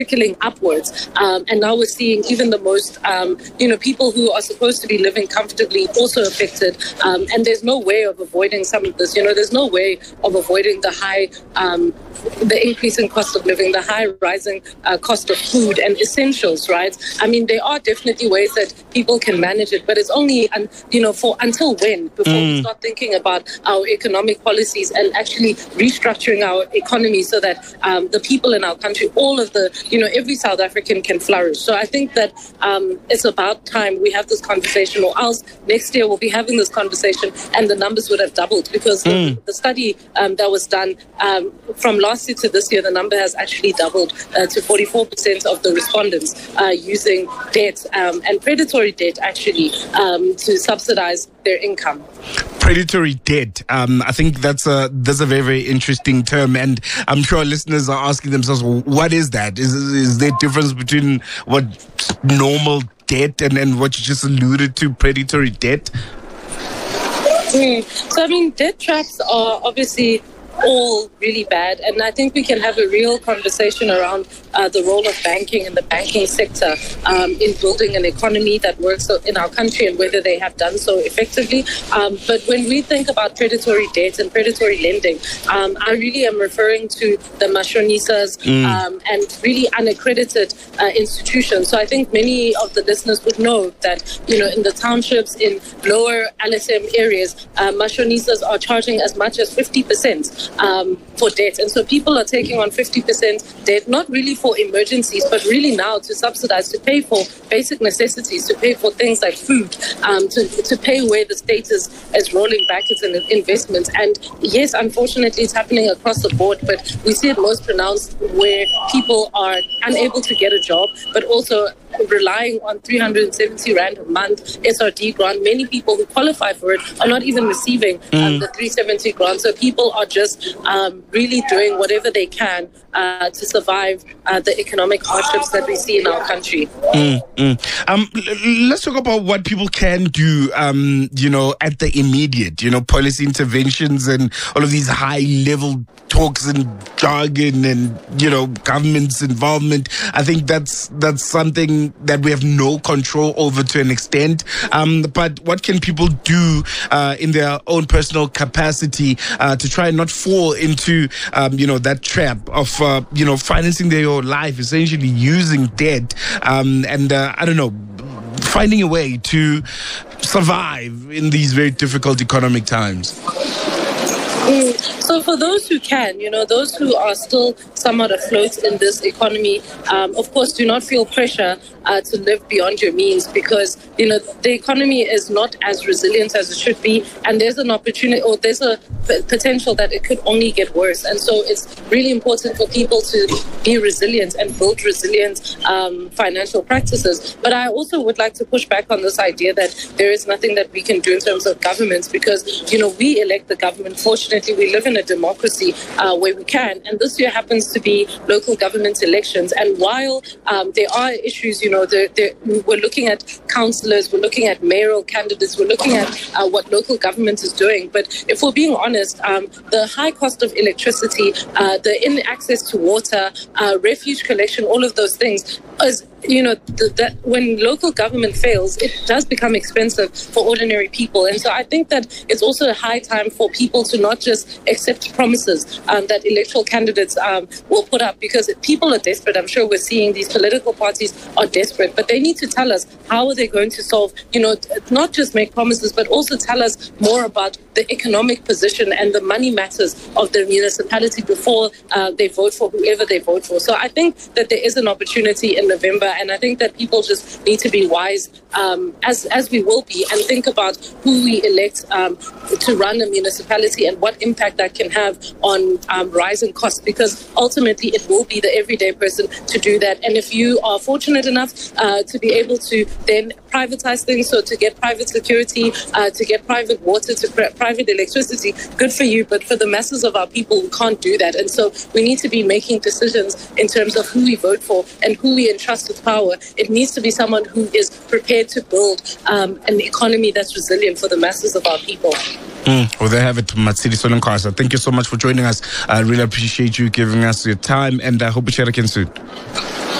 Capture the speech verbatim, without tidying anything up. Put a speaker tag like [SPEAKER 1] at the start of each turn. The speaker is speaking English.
[SPEAKER 1] trickling upwards. Um, and now we're seeing even the most, um, you know, people who are supposed to be living comfortably also affected. Um, and there's no way of avoiding some of this. You know, there's no way of avoiding the high, um, the increasing cost of living, the high rising uh, cost of food and essentials, right? I mean, there are definitely ways that people can manage it, but it's only, um, you know, for until when, before mm. we start thinking about our economic policies and actually restructuring our economy so that um, the people in our country, all of the, you know, every South African can flourish. So I think that um, it's about time we have this conversation, or else next year we'll be having this conversation and the numbers would have doubled, because mm. the, the study um, that was done um, from last year to this year, the number has actually doubled uh, to forty-four percent of the respondents uh, using debt um, and predatory debt actually um, to subsidize their income.
[SPEAKER 2] Predatory debt. Um, I think that's a that's a very, very interesting term, and I'm sure listeners are asking themselves, well, what is that? Is is there a difference between what normal debt and, and what you just alluded to, predatory debt?
[SPEAKER 1] Mm. So I mean, debt traps are obviously all really bad, and I think we can have a real conversation around uh, the role of banking and the banking sector um, in building an economy that works in our country and whether they have done so effectively. Um, but when we think about predatory debt and predatory lending, um, I really am referring to the mashonisas mm. um, and really unaccredited uh, institutions. So I think many of the listeners would know that, you know, in the townships, in lower L S M areas, uh, mashonisas are charging as much as fifty percent Um, for debt. And so people are taking on fifty percent debt, not really for emergencies, but really now to subsidize, to pay for basic necessities, to pay for things like food, um, to, to pay where the state is, is rolling back its investments. And yes, unfortunately, it's happening across the board, but we see it most pronounced where people are unable to get a job, but also relying on three hundred seventy rand a month S R D grant. Many people who qualify for it are not even receiving um, mm. the three hundred seventy grant. So people are just um, really doing whatever they can uh, to survive uh, the economic hardships that we see in our country.
[SPEAKER 2] Mm, mm. Um, l- let's talk about what people can do, um, you know, at the immediate, you know, policy interventions and all of these high-level talks and jargon and, you know, government's involvement. I think that's that's something that we have no control over to an extent. Um, but what can people do uh, in their own personal capacity uh, to try and not fall into, um, you know, that trap of, uh, you know, financing their own life, essentially using debt um, and, uh, I don't know, finding a way to survive in these very difficult economic times?
[SPEAKER 1] Mm. So for those who can, you know, those who are still somewhat afloat in this economy, um, of course, do not feel pressure uh, to live beyond your means, because, you know, the economy is not as resilient as it should be. And there's an opportunity, or there's a p- potential that it could only get worse. And so it's really important for people to be resilient and build resilient um, financial practices. But I also would like to push back on this idea that there is nothing that we can do in terms of governments, because, you know, we elect the government. Fortunately, we live in a democracy uh, where we can. And this year happens to be local government elections. And while um, there are issues, you know, they're, they're, we're looking at councillors, we're looking at mayoral candidates, we're looking at uh, what local government is doing. But if we're being honest, um, the high cost of electricity, uh, the in access to water, uh, refuge collection, all of those things is, you know, th- that when local government fails, it does become expensive for ordinary people. And so I think that it's also a high time for people to not just accept promises um, that electoral candidates um, will put up, because people are desperate. I'm sure we're seeing these political parties are desperate, but they need to tell us how are they going to solve, you know, not just make promises, but also tell us more about the economic position and the money matters of the municipality before uh, they vote for whoever they vote for. So I think that there is an opportunity in November, and I think that people just need to be wise, um, as as we will be, and think about who we elect um, to run a municipality and what impact that can have on um, rising costs, because ultimately it will be the everyday person to do that. And if you are fortunate enough uh, to be able to then privatize things, so to get private security, uh, to get private water, to pr- private electricity, good for you. But for the masses of our people, we can't do that. And so we need to be making decisions in terms of who we vote for and who we entrust with power. It needs to be someone who is prepared to build um, an economy that's resilient for the masses of our people.
[SPEAKER 2] Mm. Well, there have it, Matsidi Sononkhasa. Thank you so much for joining us. I really appreciate you giving us your time, and I hope we chat again soon.